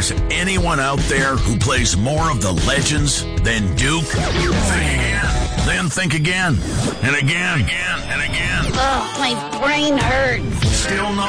there's anyone out there who plays more of the legends than Duke, think again, and again, and again. Oh, my brain hurts. Still no